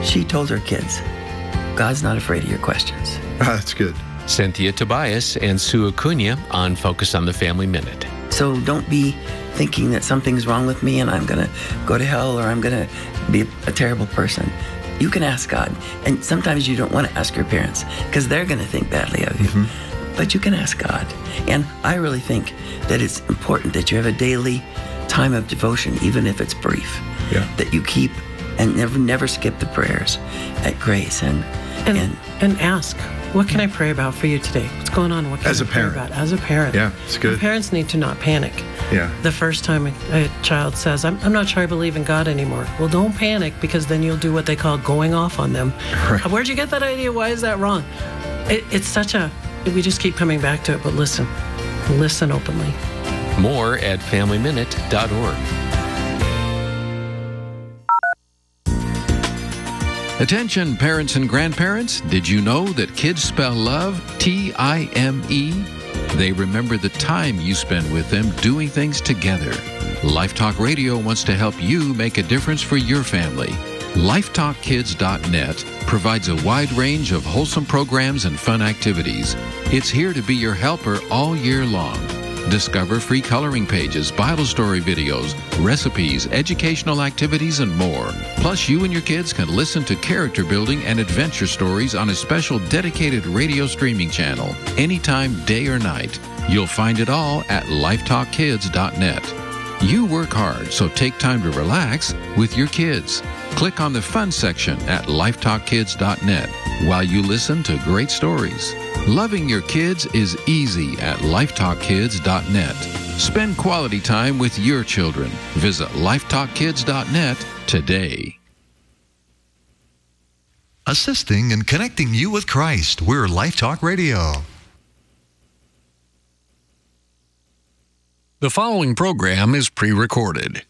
she told her kids, God's not afraid of your questions. That's good. Cynthia Tobias and Sue Acuna on Focus on the Family Minute. So don't be thinking that something's wrong with me and I'm going to go to hell or I'm going to be a terrible person. You can ask God. And sometimes you don't want to ask your parents because they're going to think badly of you. But you can ask God. And I really think that it's important that you have a daily time of devotion, even if it's brief, that you keep and never skip the prayers at Grace. And ask, what can I pray about for you today? What's going on? What can I pray about? As a parent. Yeah, it's good. Parents need to not panic. Yeah. The first time a child says, I'm not sure I believe in God anymore. Well, don't panic, because then you'll do what they call going off on them. Right. Where'd you get that idea? Why is that wrong? It's such a, we just keep coming back to it, but listen openly. More at FamilyMinute.org. Attention parents and grandparents, did you know that kids spell love T-I-M-E? They remember the time you spend with them doing things together. Life Talk Radio wants to help you make a difference for your family. LifeTalkKids.net provides a wide range of wholesome programs and fun activities. It's here to be your helper all year long. Discover free coloring pages, Bible story videos, recipes, educational activities, and more. Plus, you and your kids can listen to character building and adventure stories on a special dedicated radio streaming channel, anytime, day or night. You'll find it all at LifeTalkKids.net. You work hard, so take time to relax with your kids. Click on the fun section at LifeTalkKids.net while you listen to great stories. Loving your kids is easy at LifeTalkKids.net. Spend quality time with your children. Visit LifeTalkKids.net today. Assisting and connecting you with Christ. We're Life Talk Radio. The following program is pre-recorded.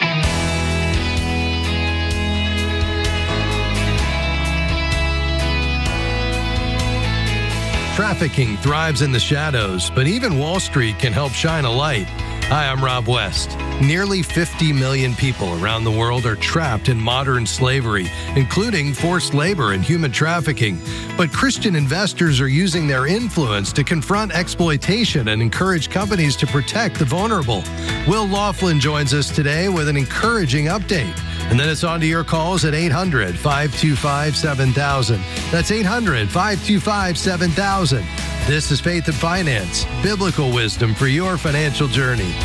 Trafficking thrives in the shadows, but even Wall Street can help shine a light. Hi, I'm Rob West. Nearly 50 million people around the world are trapped in modern slavery, including forced labor and human trafficking. But Christian investors are using their influence to confront exploitation and encourage companies to protect the vulnerable. Will Laughlin joins us today with an encouraging update. And then it's on to your calls at 800-525-7000. That's 800-525-7000. This is Faith and Finance, biblical wisdom for your financial journey.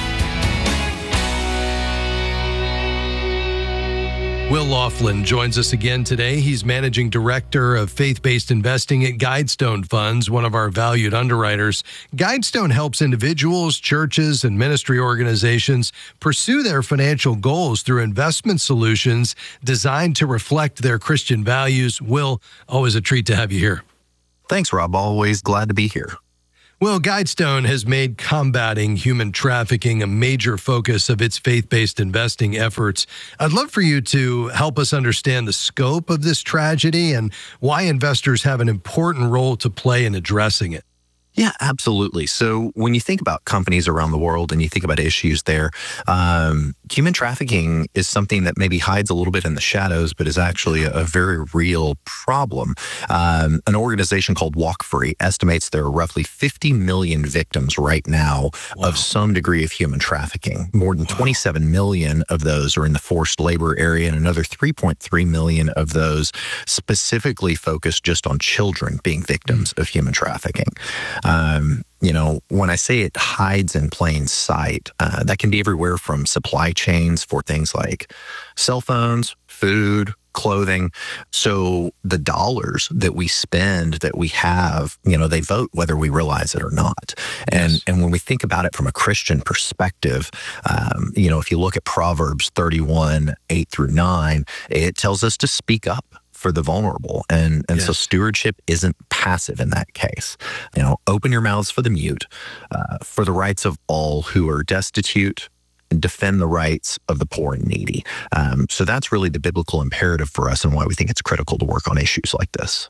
Will Laughlin joins us again today. He's Managing Director of Faith-Based Investing at Guidestone Funds, one of our valued underwriters. Guidestone helps individuals, churches, and ministry organizations pursue their financial goals through investment solutions designed to reflect their Christian values. Will, always a treat to have you here. Thanks, Rob. Always glad to be here. Well, Guidestone has made combating human trafficking a major focus of its faith-based investing efforts. I'd love for you to help us understand the scope of this tragedy and why investors have an important role to play in addressing it. Yeah, absolutely. So when you think about companies around the world and you think about issues there, human trafficking is something that maybe hides a little bit in the shadows, but is actually a very real problem. An organization called Walk Free estimates there are roughly 50 million victims right now of some degree of human trafficking. More than 27 million of those are in the forced labor area, and another 3.3 million of those specifically focused just on children being victims of human trafficking. When I say it hides in plain sight, that can be everywhere from supply chains for things like cell phones, food, clothing. So the dollars that we spend, that we have, they vote whether we realize it or not. And when we think about it from a Christian perspective, if you look at Proverbs 31, 8-9, it tells us to speak up for the vulnerable. And so stewardship isn't passive in that case. Open your mouths for the mute, for the rights of all who are destitute, and defend the rights of the poor and needy. So that's really the biblical imperative for us and why we think it's critical to work on issues like this.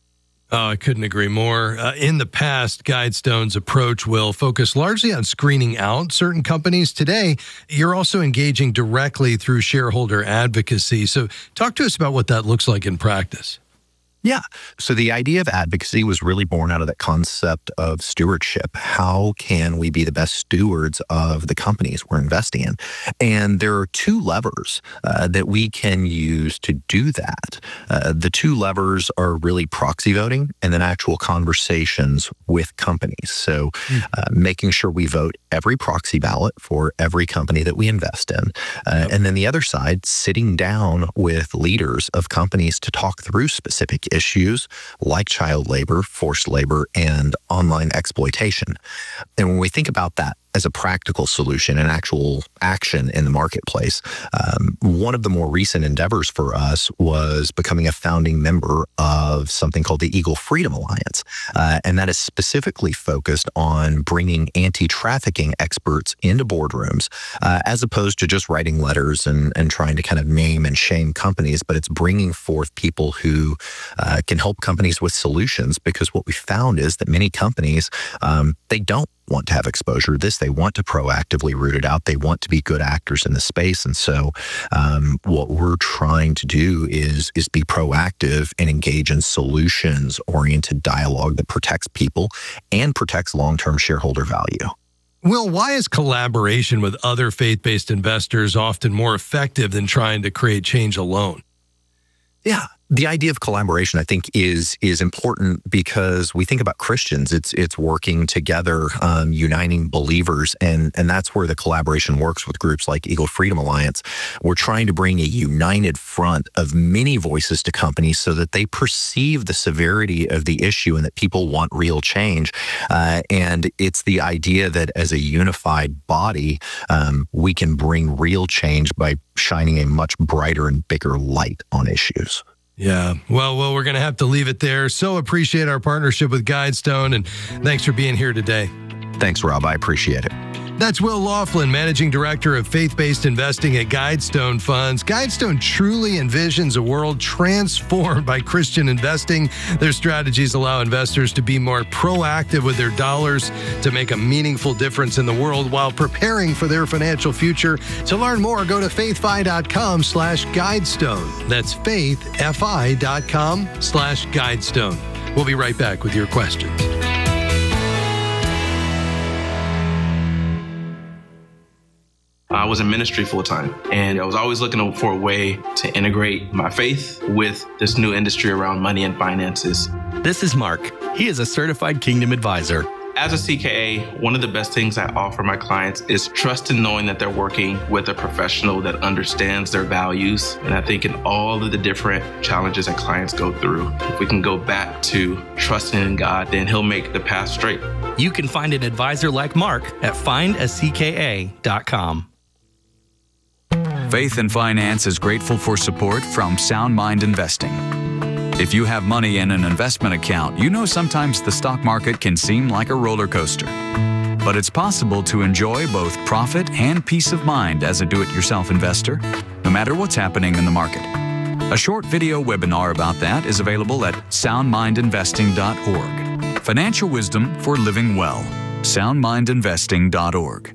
Oh, I couldn't agree more. In the past, Guidestone's approach will focus largely on screening out certain companies. Today, you're also engaging directly through shareholder advocacy. So talk to us about what that looks like in practice. Yeah. So the idea of advocacy was really born out of that concept of stewardship. How can we be the best stewards of the companies we're investing in? And there are two levers that we can use to do that. The two levers are really proxy voting and then actual conversations with companies. So making sure we vote every proxy ballot for every company that we invest in. And then the other side, sitting down with leaders of companies to talk through specific issues like child labor, forced labor, and online exploitation. And when we think about that as a practical solution and actual action in the marketplace, one of the more recent endeavors for us was becoming a founding member of something called the Eagle Freedom Alliance. And that is specifically focused on bringing anti-trafficking experts into boardrooms, as opposed to just writing letters and trying to kind of name and shame companies, but it's bringing forth people who can help companies with solutions, because what we found is that many companies, they don't want to have exposure to this. They want to proactively root it out. They want to be good actors in the space. And so what we're trying to do is be proactive and engage in solutions-oriented dialogue that protects people and protects long-term shareholder value. Will, why is collaboration with other faith-based investors often more effective than trying to create change alone? Yeah. The idea of collaboration, I think, is important because we think about Christians. It's working together, uniting believers, and that's where the collaboration works with groups like Eagle Freedom Alliance. We're trying to bring a united front of many voices to companies so that they perceive the severity of the issue and that people want real change. And it's the idea that as a unified body, we can bring real change by shining a much brighter and bigger light on issues. Yeah. Well, we're going to have to leave it there. So appreciate our partnership with Guidestone, and thanks for being here today. Thanks, Rob. I appreciate it. That's Will Laughlin, Managing Director of Faith-Based Investing at Guidestone Funds. Guidestone truly envisions a world transformed by Christian investing. Their strategies allow investors to be more proactive with their dollars to make a meaningful difference in the world while preparing for their financial future. To learn more, go to faithfi.com/Guidestone. That's faithfi.com/Guidestone. We'll be right back with your questions. I was in ministry full time, and I was always looking for a way to integrate my faith with this new industry around money and finances. This is Mark. He is a certified Kingdom advisor. As a CKA, one of the best things I offer my clients is trust in knowing that they're working with a professional that understands their values. And I think in all of the different challenges that clients go through, if we can go back to trusting in God, then He'll make the path straight. You can find an advisor like Mark at findacka.com. Faith and Finance is grateful for support from Sound Mind Investing. If you have money in an investment account, you know sometimes the stock market can seem like a roller coaster. But it's possible to enjoy both profit and peace of mind as a do-it-yourself investor, no matter what's happening in the market. A short video webinar about that is available at soundmindinvesting.org. Financial wisdom for living well. soundmindinvesting.org.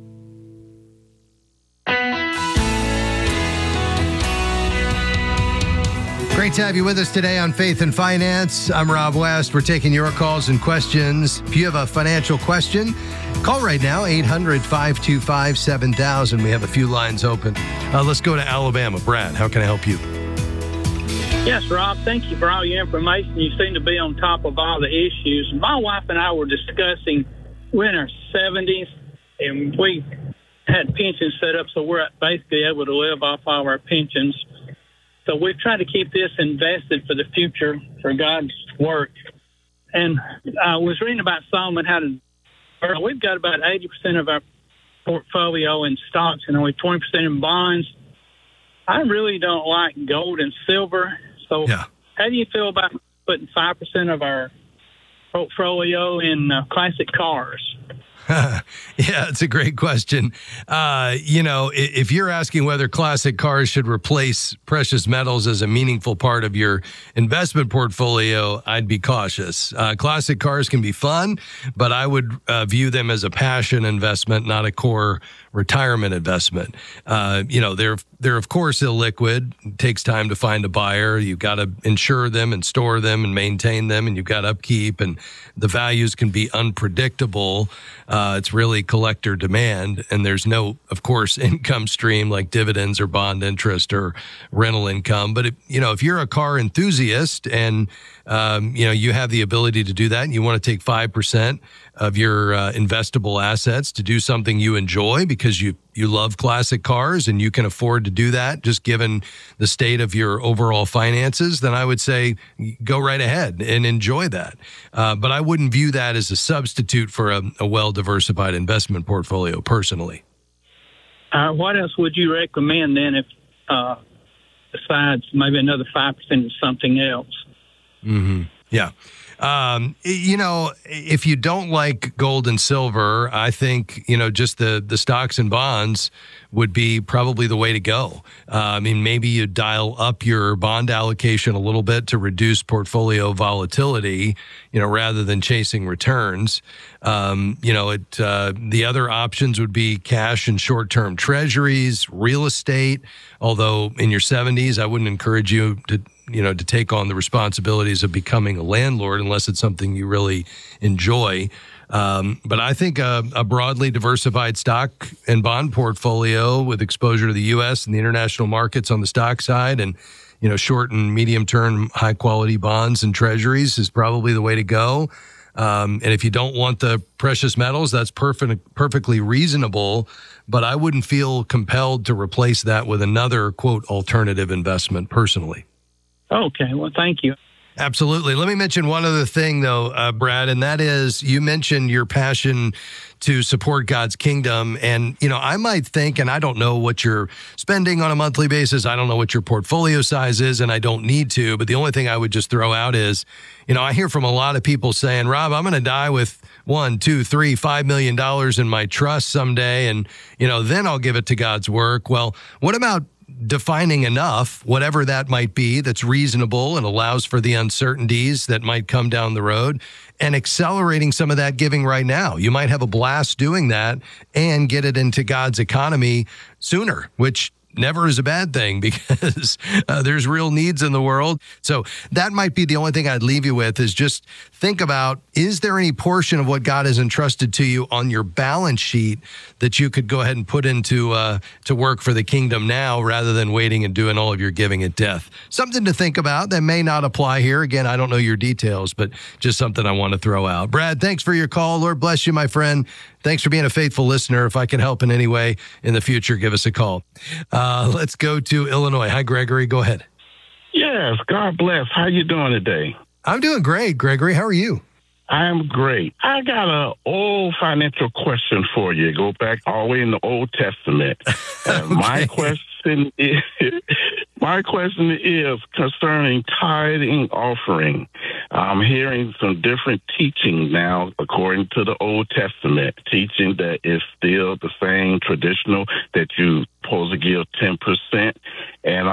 Great to have you with us today on Faith and Finance. I'm Rob West. We're taking your calls and questions. If you have a financial question, call right now, 800-525-7000. We have a few lines open. Let's go to Alabama. Brad, how can I help you? Yes, Rob, thank you for all your information. You seem to be on top of all the issues. My wife and I were discussing, we're in our 70s, and we had pensions set up, so we're basically able to live off all our pensions. So we've tried to keep this invested for the future, for God's work. And I was reading about Solomon, we've got about 80% of our portfolio in stocks and only 20% in bonds. I really don't like gold and silver. So How do you feel about putting 5% of our portfolio in classic cars? Yeah, it's a great question. If you're asking whether classic cars should replace precious metals as a meaningful part of your investment portfolio, I'd be cautious. Classic cars can be fun, but I would view them as a passion investment, not a core retirement investment. They're of course illiquid. It takes time to find a buyer. You've got to insure them and store them and maintain them, and you've got upkeep, and the values can be unpredictable. It's really collector demand, and there's no, of course, income stream like dividends or bond interest or rental income. But if you're a car enthusiast and you have the ability to do that, and you want to take 5% of your investable assets to do something you enjoy because you love classic cars and you can afford to do that, just given the state of your overall finances, then I would say go right ahead and enjoy that. But I wouldn't view that as a substitute for a well-diversified investment portfolio, personally. What else would you recommend then if besides maybe another 5% of something else? Mm-hmm. Yeah. If you don't like gold and silver, I think, just the stocks and bonds would be probably the way to go. Maybe you dial up your bond allocation a little bit to reduce portfolio volatility, rather than chasing returns. The other options would be cash and short-term treasuries, real estate. Although in your 70s, I wouldn't encourage you to take on the responsibilities of becoming a landlord unless it's something you really enjoy. But I think a broadly diversified stock and bond portfolio with exposure to the U.S. and the international markets on the stock side, and short and medium term high quality bonds and treasuries is probably the way to go. And if you don't want the precious metals, that's perfectly reasonable. But I wouldn't feel compelled to replace that with another, quote, alternative investment personally. Okay, well, thank you. Absolutely. Let me mention one other thing, though, Brad, and that is you mentioned your passion to support God's kingdom. And, I might think, and I don't know what you're spending on a monthly basis. I don't know what your portfolio size is, and I don't need to. But the only thing I would just throw out is, I hear from a lot of people saying, Rob, I'm going to die with $1, $2, $3, $5 million in my trust someday. And, then I'll give it to God's work. Well, what about defining enough, whatever that might be, that's reasonable and allows for the uncertainties that might come down the road, and accelerating some of that giving right now? You might have a blast doing that and get it into God's economy sooner, which never is a bad thing because there's real needs in the world. So that might be the only thing I'd leave you with, is just think about, is there any portion of what God has entrusted to you on your balance sheet that you could go ahead and put into to work for the kingdom now, rather than waiting and doing all of your giving at death? Something to think about that may not apply here. Again, I don't know your details, but just something I want to throw out. Brad, thanks for your call. Lord bless you, my friend. Thanks for being a faithful listener. If I can help in any way in the future, give us a call. Let's go to Illinois. Hi, Gregory. Go ahead. Yes, God bless. How you doing today? I'm doing great, Gregory. How are you? I'm great. I got an old financial question for you. Go back all the way in the Old Testament. Okay. My question is concerning tithing offering. I'm hearing some different teaching now, according to the Old Testament, teaching that it's still the same traditional that you supposed to give 10%. And